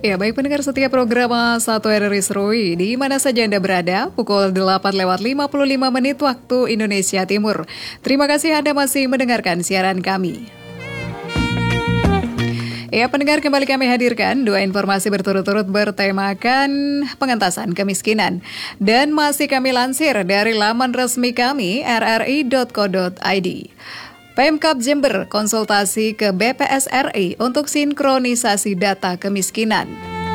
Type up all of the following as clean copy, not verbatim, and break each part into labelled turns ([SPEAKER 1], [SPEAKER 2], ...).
[SPEAKER 1] Ya, baik pendengar setia program Satu RRI Serui, di mana saja Anda berada, pukul 8:55 waktu Indonesia Timur. Terima kasih Anda masih mendengarkan siaran kami. Ya, pendengar, kembali kami hadirkan dua informasi berturut-turut bertemakan pengentasan kemiskinan. Dan masih kami lansir dari laman resmi kami, rri.co.id. Pemkab Jember konsultasi ke BPS RI untuk sinkronisasi data kemiskinan.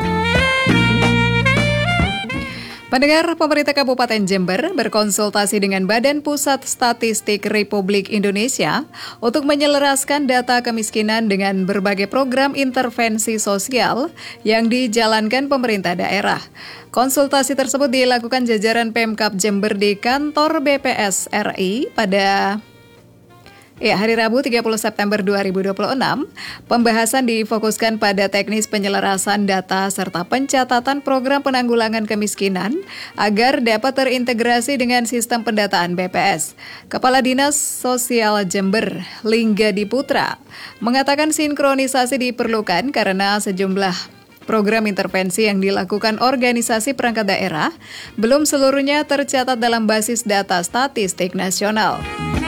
[SPEAKER 1] Pendengar, pemerintah Kabupaten Jember berkonsultasi dengan Badan Pusat Statistik Republik Indonesia untuk menyelaraskan data kemiskinan dengan berbagai program intervensi sosial yang dijalankan pemerintah daerah. Konsultasi tersebut dilakukan jajaran Pemkab Jember di kantor BPS RI pada hari Rabu 30 September 2026, pembahasan difokuskan pada teknis penyelarasan data serta pencatatan program penanggulangan kemiskinan agar dapat terintegrasi dengan sistem pendataan BPS. Kepala Dinas Sosial Jember, Linggadi Putra, mengatakan sinkronisasi diperlukan karena sejumlah program intervensi yang dilakukan organisasi perangkat daerah belum seluruhnya tercatat dalam basis data statistik nasional.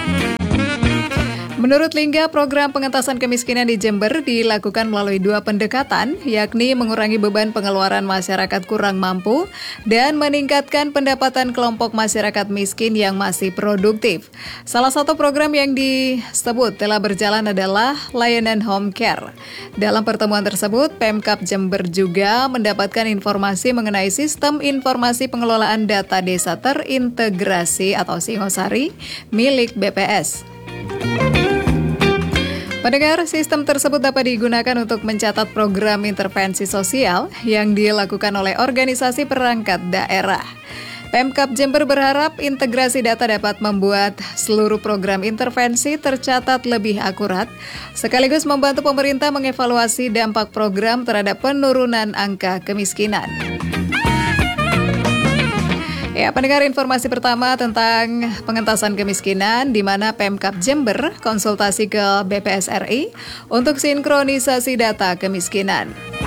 [SPEAKER 1] Menurut Lingga, program pengentasan kemiskinan di Jember dilakukan melalui dua pendekatan, yakni mengurangi beban pengeluaran masyarakat kurang mampu dan meningkatkan pendapatan kelompok masyarakat miskin yang masih produktif. Salah satu program yang disebut telah berjalan adalah layanan home care. Dalam pertemuan tersebut, Pemkab Jember juga mendapatkan informasi mengenai sistem informasi pengelolaan data desa terintegrasi atau Singosari milik BPS. Pendengar, sistem tersebut dapat digunakan untuk mencatat program intervensi sosial yang dilakukan oleh organisasi perangkat daerah. Pemkab Jember berharap integrasi data dapat membuat seluruh program intervensi tercatat lebih akurat, sekaligus membantu pemerintah mengevaluasi dampak program terhadap penurunan angka kemiskinan. Ya, pendengar, informasi pertama tentang pengentasan kemiskinan di mana Pemkab Jember konsultasi ke BPS RI untuk sinkronisasi data kemiskinan.